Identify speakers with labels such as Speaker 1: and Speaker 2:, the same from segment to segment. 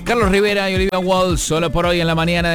Speaker 1: Carlos Rivera y Olivia Wall, solo por hoy en la mañana de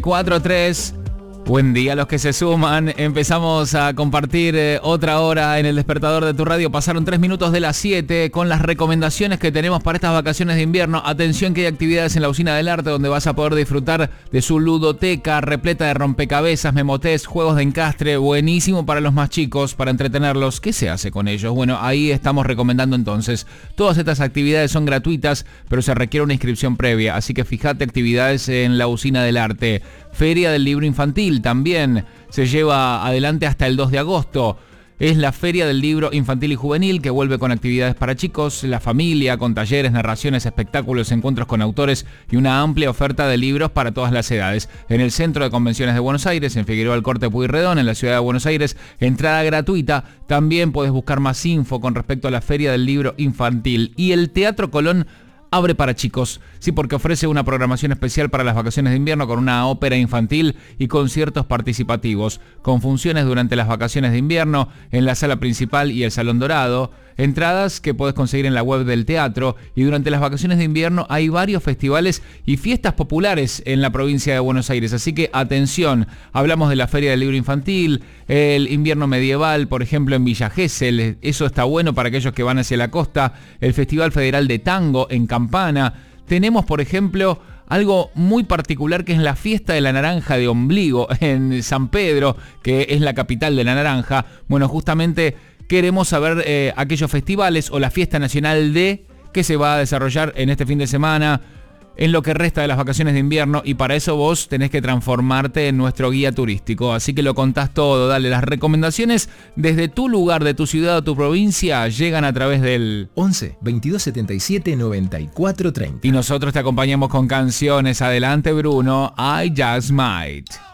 Speaker 1: 94.3. Buen día a los que se suman. Empezamos a compartir otra hora en el despertador de tu radio. Pasaron 3 minutos de las 7 con las recomendaciones que tenemos para estas vacaciones de invierno. Atención que hay actividades en la Usina del Arte donde vas a poder disfrutar de su ludoteca repleta de rompecabezas, memotés, juegos de encastre. Buenísimo para los más chicos, para entretenerlos. ¿Qué se hace con ellos? Bueno, ahí estamos recomendando entonces. Todas estas actividades son gratuitas, pero se requiere una inscripción previa. Así que fíjate actividades en la Usina del Arte. Feria del Libro Infantil también se lleva adelante hasta el 2 de agosto. Es la Feria del Libro Infantil y Juvenil que vuelve con actividades para chicos, la familia, con talleres, narraciones, espectáculos, encuentros con autores y una amplia oferta de libros para todas las edades. En el Centro de Convenciones de Buenos Aires, en Figueroa Alcorte, Pueyrredón, en la ciudad de Buenos Aires, entrada gratuita. También podés buscar más info con respecto a la Feria del Libro Infantil. Y el Teatro Colón abre para chicos, sí, porque ofrece una programación especial para las vacaciones de invierno con una ópera infantil y conciertos participativos, con funciones durante las vacaciones de invierno en la sala principal y el Salón Dorado, entradas que podés conseguir en la web del teatro, y durante las vacaciones de invierno hay varios festivales y fiestas populares en la provincia de Buenos Aires, así que atención, hablamos de la Feria del Libro Infantil, el invierno medieval, por ejemplo en Villa Gesell, eso está bueno para aquellos que van hacia la costa, el Festival Federal de Tango en Campana. Tenemos, por ejemplo, algo muy particular que es la Fiesta de la Naranja de Ombligo en San Pedro, que es la capital de la naranja. Bueno, justamente queremos saber aquellos festivales o la Fiesta Nacional que se va a desarrollar en este fin de semana, en lo que resta de las vacaciones de invierno, y para eso vos tenés que transformarte en nuestro guía turístico, así que lo contás todo, dale, las recomendaciones desde tu lugar, de tu ciudad o tu provincia, llegan a través del
Speaker 2: 11 22 77 94 30.
Speaker 1: Y nosotros te acompañamos con canciones. Adelante Bruno, I Just Might.